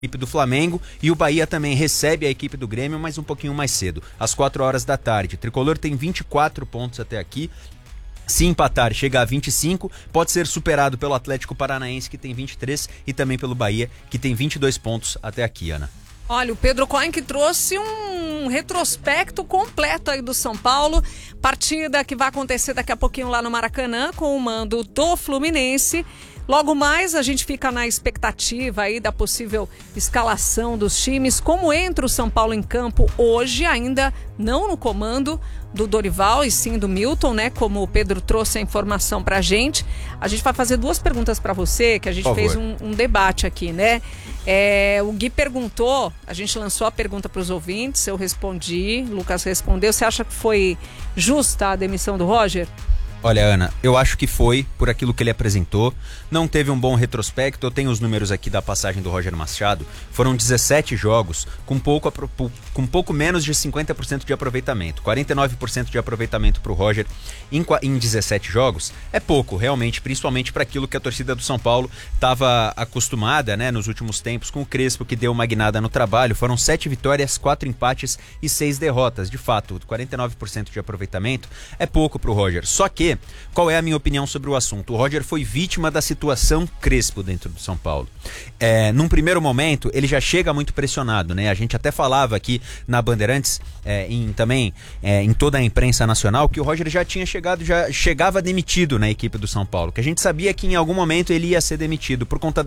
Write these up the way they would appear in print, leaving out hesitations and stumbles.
equipe do Flamengo, e o Bahia também recebe a equipe do Grêmio, mas um pouquinho mais cedo, às 4 horas da tarde. O Tricolor tem 24 pontos até aqui. Se empatar, chega a 25, pode ser superado pelo Atlético Paranaense, que tem 23, e também pelo Bahia, que tem 22 pontos até aqui, Ana. Olha, o Pedro Cohen que trouxe um retrospecto completo aí do São Paulo, partida que vai acontecer daqui a pouquinho lá no Maracanã, com o mando do Fluminense. Logo mais a gente fica na expectativa aí da possível escalação dos times, como entra o São Paulo em campo hoje, ainda não no comando do Dorival e sim do Milton, né? Como o Pedro trouxe a informação pra gente. A gente vai fazer 2 perguntas pra você, que a gente fez um debate aqui, né? O Gui perguntou, a gente lançou a pergunta pros ouvintes, eu respondi, o Lucas respondeu. Você acha que foi justa a demissão do Roger? Olha, Ana, eu acho que foi por aquilo que ele apresentou. Não teve um bom retrospecto. Eu tenho os números aqui da passagem do Roger Machado. Foram 17 jogos com pouco menos de 50% de aproveitamento. 49% de aproveitamento para o Roger em 17 jogos. É pouco, realmente, principalmente para aquilo que a torcida do São Paulo estava acostumada, né, nos últimos tempos, com o Crespo, que deu uma guinada no trabalho. Foram 7 vitórias, 4 empates e 6 derrotas. De fato, 49% de aproveitamento é pouco para o Roger. Só que qual é a minha opinião sobre o assunto? O Roger foi vítima da situação Crespo dentro do São Paulo. Num primeiro momento, ele já chega muito pressionado, né? A gente até falava aqui na Bandeirantes, em toda a imprensa nacional, que o Roger já chegava demitido na equipe do São Paulo, que a gente sabia que em algum momento ele ia ser demitido por conta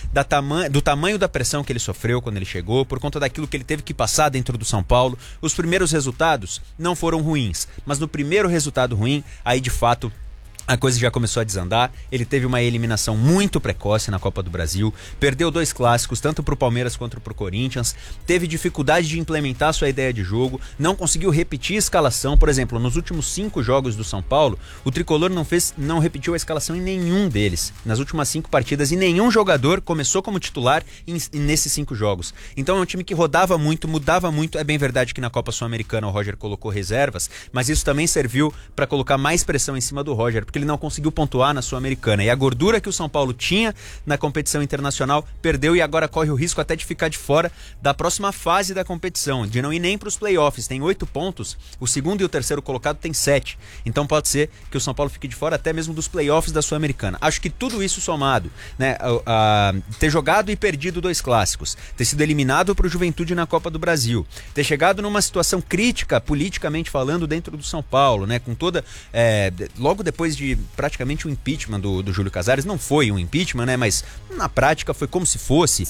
do tamanho da pressão que ele sofreu quando ele chegou, por conta daquilo que ele teve que passar dentro do São Paulo. Os primeiros resultados não foram ruins, mas no primeiro resultado ruim, aí de fato a coisa já começou a desandar. Ele teve uma eliminação muito precoce na Copa do Brasil, perdeu 2 clássicos, tanto para o Palmeiras quanto para o Corinthians, teve dificuldade de implementar sua ideia de jogo, não conseguiu repetir a escalação. Por exemplo, nos últimos 5 jogos do São Paulo, o Tricolor não repetiu a escalação em nenhum deles, nas últimas 5 partidas, e nenhum jogador começou como titular nesses 5 jogos. Então é um time que rodava muito, mudava muito. É bem verdade que na Copa Sul-Americana o Roger colocou reservas, mas isso também serviu para colocar mais pressão em cima do Roger, porque ele não conseguiu pontuar na Sul-Americana. E a gordura que o São Paulo tinha na competição internacional perdeu, e agora corre o risco até de ficar de fora da próxima fase da competição, de não ir nem para os playoffs. Tem 8 pontos, o segundo e o terceiro colocado tem 7. Então pode ser que o São Paulo fique de fora até mesmo dos playoffs da Sul-Americana. Acho que tudo isso somado, né, ter jogado e perdido 2 clássicos, ter sido eliminado para o Juventude na Copa do Brasil, ter chegado numa situação crítica, politicamente falando, dentro do São Paulo, né, com toda... logo depois de praticamente o impeachment do Júlio Casares. Não foi um impeachment, né? Mas na prática foi como se fosse.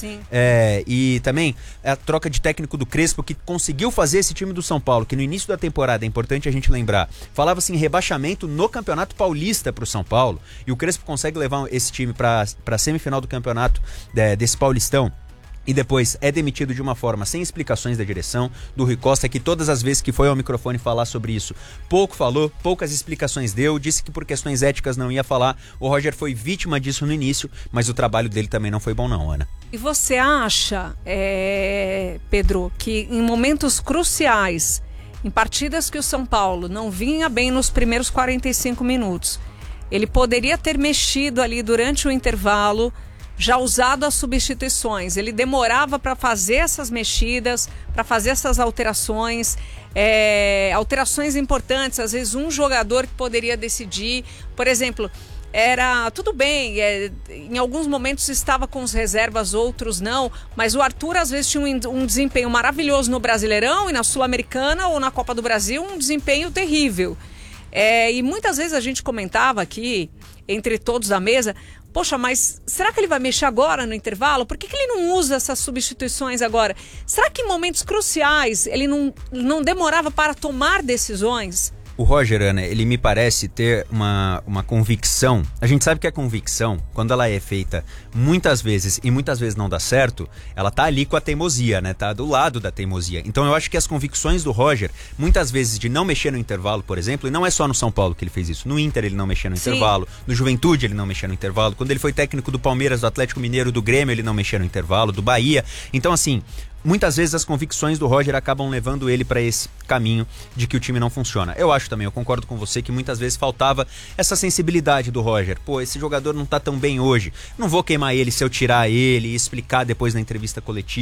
E também a troca de técnico do Crespo, que conseguiu fazer esse time do São Paulo, que no início da temporada, é importante a gente lembrar, falava-se em rebaixamento no Campeonato Paulista para o São Paulo, e o Crespo consegue levar esse time para a semifinal do campeonato desse Paulistão. E depois é demitido de uma forma sem explicações da direção, do Rui Costa, que todas as vezes que foi ao microfone falar sobre isso, pouco falou, poucas explicações deu, disse que por questões éticas não ia falar. O Roger foi vítima disso no início, mas o trabalho dele também não foi bom não, Ana. E você acha, Pedro, que em momentos cruciais, em partidas que o São Paulo não vinha bem nos primeiros 45 minutos, ele poderia ter mexido ali durante o intervalo, já usado as substituições? Ele demorava para fazer essas mexidas, para fazer essas alterações, alterações importantes, às vezes um jogador que poderia decidir. Por exemplo, era tudo bem, em alguns momentos estava com as reservas, outros não, mas o Arthur às vezes tinha um desempenho maravilhoso no Brasileirão, e na Sul-Americana ou na Copa do Brasil um desempenho terrível. E muitas vezes a gente comentava aqui, entre todos à mesa, poxa, mas será que ele vai mexer agora no intervalo? Por que ele não usa essas substituições agora? Será que em momentos cruciais ele não demorava para tomar decisões? O Roger, Ana, ele me parece ter uma convicção. A gente sabe que a convicção, quando ela é feita muitas vezes e muitas vezes não dá certo, ela tá ali com a teimosia, né? Tá do lado da teimosia. Então eu acho que as convicções do Roger, muitas vezes de não mexer no intervalo, por exemplo, e não é só no São Paulo que ele fez isso. No Inter ele não mexia no intervalo, no Juventude ele não mexia no intervalo, quando ele foi técnico do Palmeiras, do Atlético Mineiro, do Grêmio ele não mexia no intervalo, do Bahia. Então assim, muitas vezes as convicções do Roger acabam levando ele para esse caminho de que o time não funciona. Eu acho também, eu concordo com você que muitas vezes faltava essa sensibilidade do Roger. Pô, esse jogador não tá tão bem hoje, não vou queimar ele se eu tirar ele e explicar depois na entrevista coletiva.